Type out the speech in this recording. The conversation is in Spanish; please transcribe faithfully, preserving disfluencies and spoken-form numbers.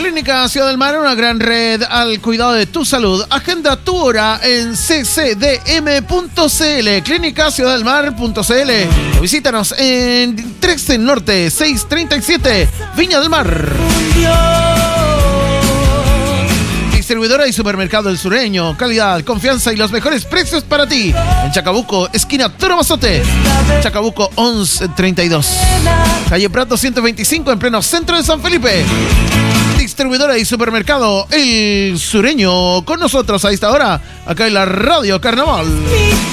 Clínica Ciudad del Mar, una gran red al cuidado de tu salud. Agenda tu hora en c c d m punto c l, clínica ciudad del mar punto c l. O visítanos en Trexte Norte seiscientos treinta y siete, Viña del Mar. Distribuidora y supermercado El Sureño, calidad, confianza y los mejores precios para ti. En Chacabuco, esquina Toro Mazote, Chacabuco once treinta y dos, calle Prato ciento veinticinco, en pleno centro de San Felipe. Distribuidora y supermercado El Sureño, con nosotros a esta hora, acá en la Radio Carnaval.